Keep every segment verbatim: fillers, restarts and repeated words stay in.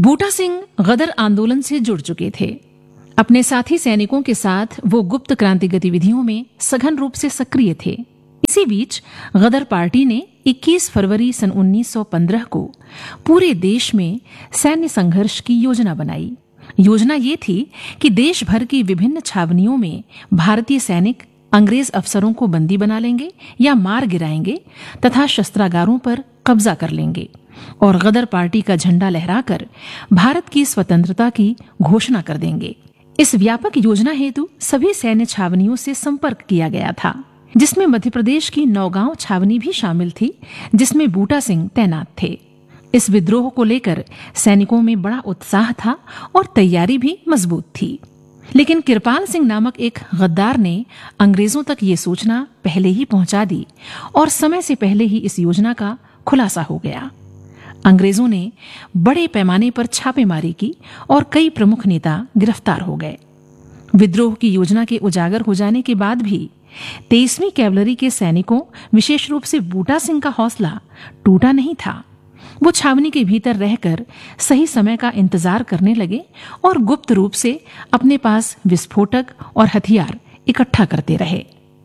बूटा सिंह गदर आंदोलन से जुड़ चुके थे। अपने साथी सैनिकों के साथ वो गुप्त क्रांति गतिविधियों में सघन रूप से सक्रिय थे। इसी बीच गदर पार्टी ने इक्कीस फरवरी सन उन्नीस सौ पंद्रह को पूरे देश में सैन्य संघर्ष की योजना बनाई। योजना ये थी कि देश भर की विभिन्न छावनियों में भारतीय सैनिक अंग्रेज अफसरों को बंदी बना लेंगे या मार गिराएंगे तथा शस्त्रागारों पर कब्जा कर लेंगे और गदर पार्टी का झंडा लहराकर भारत की स्वतंत्रता की घोषणा कर देंगे। इस व्यापक योजना हेतु सभी सैन्य छावनियों से संपर्क किया गया था, जिसमें मध्य प्रदेश की नौगांव छावनी भी शामिल थी, जिसमें बूटा सिंह तैनात थे। इस विद्रोह को लेकर सैनिकों में बड़ा उत्साह था और तैयारी भी मजबूत थी। लेकिन कृपाल सिंह नामक एक गद्दार ने अंग्रेजों तक ये सूचना पहले ही पहुंचा दी और समय से पहले ही इस योजना का खुलासा हो गया। अंग्रेजों ने बड़े पैमाने पर छापेमारी की और कई प्रमुख नेता गिरफ्तार हो गए। विद्रोह की योजना के उजागर हो जाने के बाद भी तेईसवीं कैवलरी के सैनिकों, विशेष रूप से बूटा सिंह का हौसला टूटा नहीं था। वो छावनी के भीतर रहकर सही समय का इंतजार करने लगे और गुप्त रूप से अपने पास विस्फोटक और हथियार इकट्ठा करते रहे।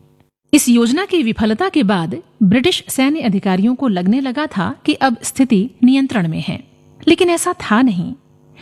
इस योजना की विफलता के बाद ब्रिटिश सैन्य अधिकारियों को लगने लगा था कि अब स्थिति नियंत्रण में है, लेकिन ऐसा था नहीं।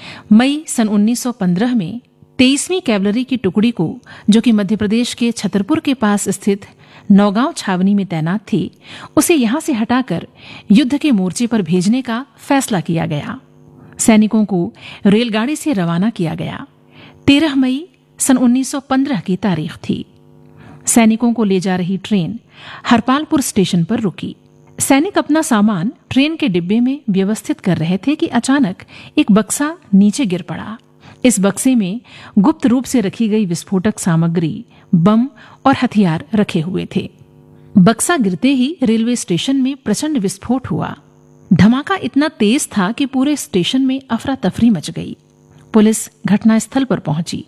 मई सन उन्नीस सौ पंद्रह में तेईसवीं कैवलरी की टुकड़ी को, जो कि मध्य प्रदेश के छतरपुर के पास स्थित नौगांव छावनी में तैनात थी, उसे यहां से हटाकर युद्ध के मोर्चे पर भेजने का फैसला किया गया। सैनिकों को रेलगाड़ी से रवाना किया गया। तेरह मई सन उन्नीस सौ पंद्रह की तारीख थी। सैनिकों को ले जा रही ट्रेन हरपालपुर स्टेशन पर रुकी। सैनिक अपना सामान ट्रेन के डिब्बे में व्यवस्थित कर रहे थे कि अचानक एक बक्सा नीचे गिर पड़ा। इस बक्से में गुप्त रूप से रखी गई विस्फोटक सामग्री, बम और हथियार रखे हुए थे। बक्सा गिरते ही रेलवे स्टेशन में प्रचंड विस्फोट हुआ। धमाका इतना तेज था कि पूरे स्टेशन में अफरा तफरी मच गई। पुलिस घटनास्थल पर पहुंची।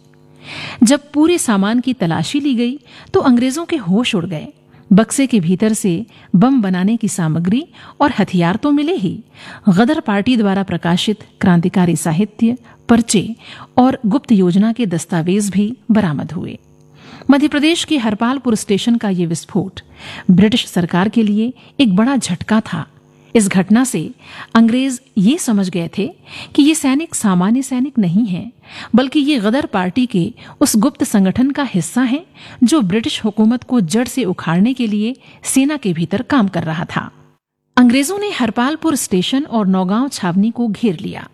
जब पूरे सामान की तलाशी ली गई तो अंग्रेजों के होश उड़ गए। बक्से के भीतर से बम बनाने की सामग्री और हथियार तो मिले ही, गदर पार्टी द्वारा प्रकाशित क्रांतिकारी साहित्य, पर्चे और गुप्त योजना के दस्तावेज भी बरामद हुए। मध्य प्रदेश के हरपालपुर स्टेशन का ये विस्फोट ब्रिटिश सरकार के लिए एक बड़ा झटका था। इस घटना से अंग्रेज ये समझ गए थे कि ये सैनिक सामान्य सैनिक नहीं हैं, बल्कि ये गदर पार्टी के उस गुप्त संगठन का हिस्सा हैं जो ब्रिटिश हुकूमत को जड़ से उखाड़ने के लिए सेना के भीतर काम कर रहा था। अंग्रेजों ने हरपालपुर स्टेशन और नौगांव छावनी को घेर लिया।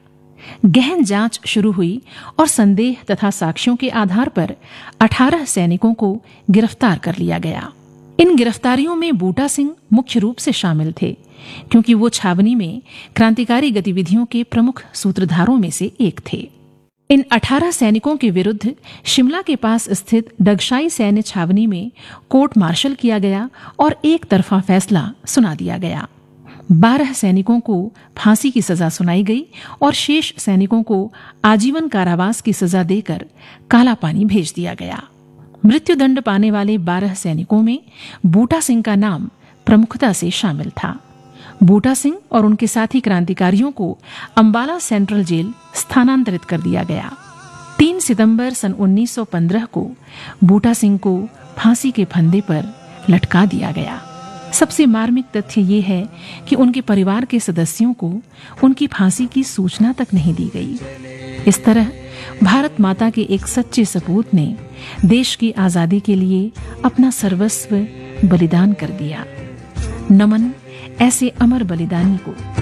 गहन जांच शुरू हुई और संदेह तथा साक्ष्यों के आधार पर अठारह सैनिकों को गिरफ्तार कर लिया गया। इन गिरफ्तारियों में बूटा सिंह मुख्य रूप से शामिल थे, क्योंकि वो छावनी में क्रांतिकारी गतिविधियों के प्रमुख सूत्रधारों में से एक थे। इन अठारह सैनिकों के विरुद्ध शिमला के पास स्थित डगशाई सैन्य छावनी में कोर्ट मार्शल किया गया और एक तरफा फैसला सुना दिया गया। बारह सैनिकों को फांसी की सजा सुनाई गई और शेष सैनिकों को आजीवन कारावास की सजा देकर काला पानी भेज दिया गया। मृत्युदंड पाने वाले बारह सैनिकों में बूटा सिंह का नाम प्रमुखता से शामिल था। बूटा सिंह और उनके साथी क्रांतिकारियों को अंबाला सेंट्रल जेल स्थानांतरित कर दिया गया। तीन सितंबर सन उन्नीस सौ पंद्रह को बूटा सिंह को फांसी के फंदे पर लटका दिया गया। सबसे मार्मिक तथ्य ये है कि उनके परिवार के सदस्यों को उनकी फांसी की सूचना तक नहीं दी गई। इस तरह भारत माता के एक सच्चे सपूत ने देश की आजादी के लिए अपना सर्वस्व बलिदान कर दिया। नमन ऐसे अमर बलिदानी को।